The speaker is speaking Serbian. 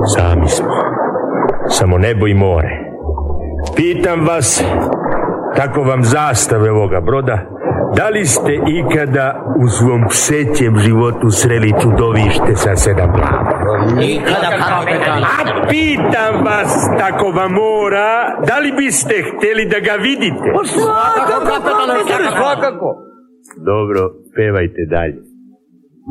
Sami smo. Samo nebo i more. Pitam vas, tako vam zastave ovoga broda, da li ste ikada u svom psećem životu sreli čudovište sa 7 glava? Nikada, kapetan. A pitam vas, tako vam mora, da li biste hteli da ga vidite? Svakako, kapetan, svakako. Dobro, pevajte dalje.